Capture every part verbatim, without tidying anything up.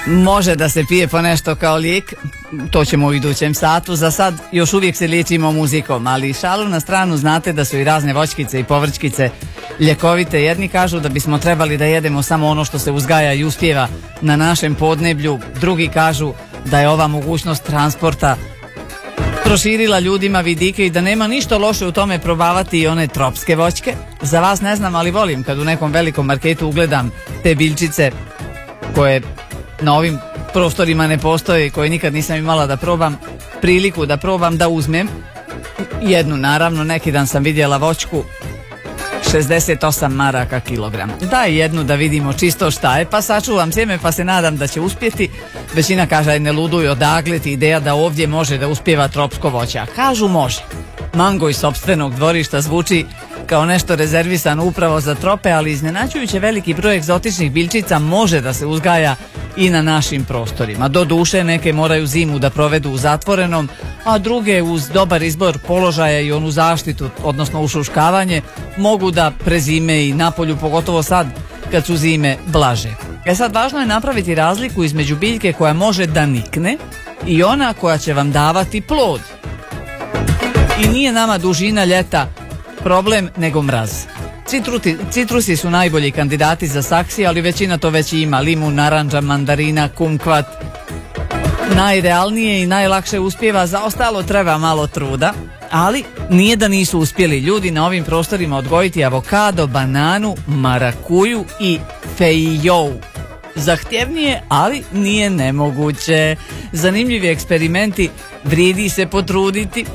Može da se pije po nešto kao lijek, to ćemo u idućem satu. Za sad još uvijek se liječimo muzikom, ali šalu na stranu, znate da su i razne voćkice i povrćkice ljekovite. Jedni kažu da bismo trebali da jedemo samo ono što se uzgaja i uspijeva na našem podneblju, drugi kažu da je ova mogućnost transporta proširila ljudima vidike i da nema ništa loše u tome probavati i one tropske voćke. Za vas ne znam, ali volim kad u nekom velikom marketu ugledam te biljčice koje na ovim prostorima ne postoje i koje nikad nisam imala da probam, priliku da probam, da uzmem jednu. Naravno, neki dan sam vidjela voćku šezdeset osam maraka kilogram. Daj jednu da vidimo čisto šta je, pa sačuvam sjeme pa se nadam da će uspjeti. Većina kaže aj ne luduj, odakle ti ideja da ovdje može da uspjeva tropsko voće. A kažu može. Mango iz sopstvenog dvorišta zvuči kao nešto rezervisano upravo za trope, ali iznenađujuće veliki broj egzotičnih biljčica može da se uzgaja i na našim prostorima. Do duše neke moraju zimu da provedu u zatvorenom, a druge uz dobar izbor položaja i onu zaštitu, odnosno ušuškavanje, mogu da prezime i napolju, pogotovo sad kad su zime blaže. E sad, važno je napraviti razliku između biljke koja može da nikne i ona koja će vam davati plod. I nije nama dužina ljeta problem, nego mraz. Citruti, citrusi su najbolji kandidati za saksije, ali većina to već ima. Limun, naranđa, mandarina, kumkvat. Najrealnije i najlakše uspijeva, za ostalo treba malo truda, ali nije da nisu uspjeli ljudi na ovim prostorima odgojiti avokado, bananu, marakuju i fejou. Zahtjevnije, ali nije nemoguće. Zanimljivi eksperimenti, vrijedi se potruditi.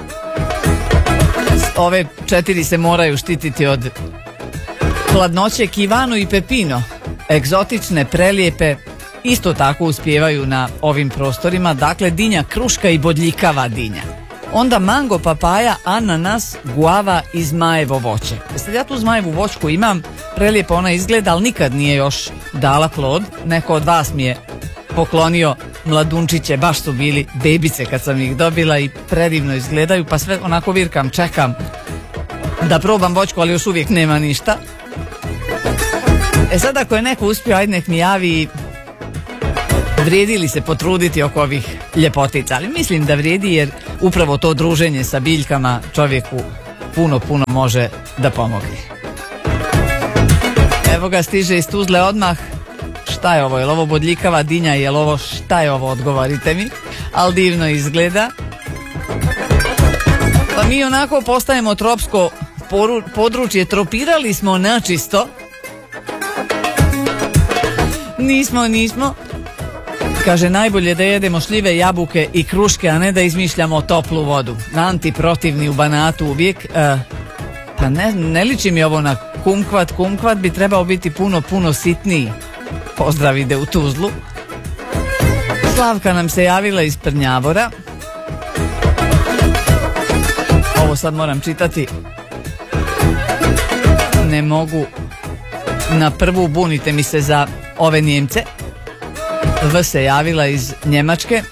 Ove četiri se moraju štititi od hladnoće. Kivano i pepino, egzotične, prelijepe, isto tako uspijevaju na ovim prostorima. Dakle, dinja, kruška i bodljikava dinja. Onda mango, papaja, ananas, guava i zmajevo voće. Sad ja tu zmajevu voćku imam, prelijepo ona izgleda, ali nikad nije još dala plod. Neko od vas mi je poklonio mladunčiće, baš su bili bebice kad sam ih dobila i predivno izgledaju, pa sve onako virkam, čekam da probam voćku, ali još uvijek nema ništa. E sad, ako je neko uspio, ajde nek mi javi, vrijedi li se potruditi oko ovih ljepotica, ali mislim da vrijedi, jer upravo to druženje sa biljkama čovjeku puno, puno može da pomogne. Evo ga, stiže iz Tuzle odmah. Šta je ovo? Je li ovo bodljikava dinja? Je li ovo, šta je ovo? Odgovorite mi. Ali divno izgleda. Pa mi onako postajemo tropsko poru, područje. Tropirali smo načisto. Nismo, nismo. Kaže, najbolje da jedemo šljive, jabuke i kruške, a ne da izmišljamo toplu vodu. Antiprotivni u Banatu uvijek. E, pa ne, ne liči mi ovo na kumkvat. Kumkvat bi trebao biti puno, puno sitniji. Pozdrav ide u Tuzlu. Slavka nam se javila iz Prnjavora. Ovo sad moram čitati. Ne mogu na prvu, bunite mi se za ove Njemce. V se javila iz Njemačke.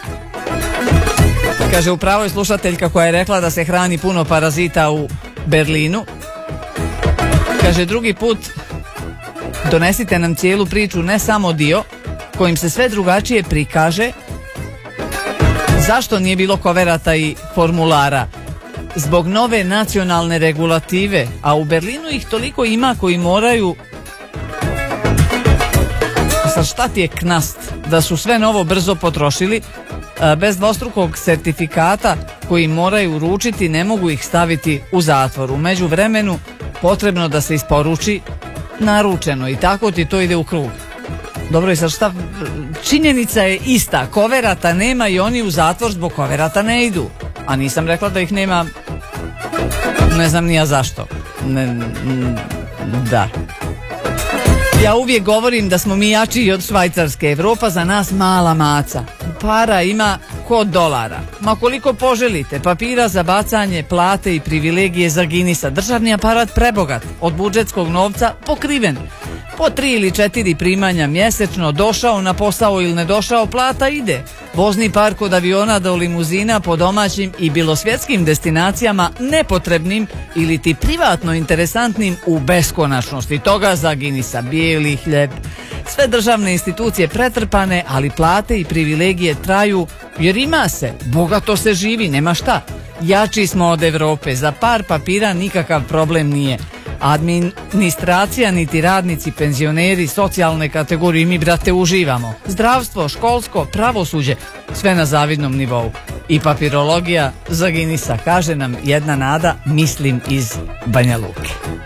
Kaže, upravo je slušateljka koja je rekla da se hrani puno parazita u Berlinu. Kaže, drugi put donesite nam cijelu priču, ne samo dio kojim se sve drugačije prikaže. Zašto nije bilo koverata i formulara? Zbog nove nacionalne regulative, a u Berlinu ih toliko ima koji moraju. Sad, šta ti je knast? Da su sve novo brzo potrošili, bez dvostrukog sertifikata koji moraju uručiti, ne mogu ih staviti u zatvor. U međuvremenu potrebno da se isporuči naručeno i tako ti to ide u krug. Dobro, i sad šta? Činjenica je ista, koverata nema i oni u zatvor zbog koverata ne idu. A nisam rekla da ih nema, ne znam ni ja zašto. Ne, n, da. Ja uvijek govorim da smo mi jači od Švajcarske. Evropa za nas mala maca. Para ima kod dolara. Ma koliko poželite, papira za bacanje, plate i privilegije za Guinnessa. Državni aparat prebogat, od budžetskog novca pokriven. Po tri ili četiri primanja mjesečno, došao na posao ili ne došao, plata ide. Vozni park od aviona do limuzina po domaćim i bilosvjetskim destinacijama nepotrebnim ili ti privatno interesantnim u beskonačnosti. Toga za Guinnessa. Bijeli hljeb, Sve državne institucije pretrpane, ali plate i privilegije traju jer ima se, bogato se živi, nema šta. Jači smo od Europe, za par papira nikakav problem nije. Administracija, niti radnici, penzioneri, socijalne kategorije, mi brate uživamo. Zdravstvo, školsko, pravosuđe, sve na zavidnom nivou. I papirologija za Guinnessa, kaže nam jedna Nada, mislim iz Banja Luke.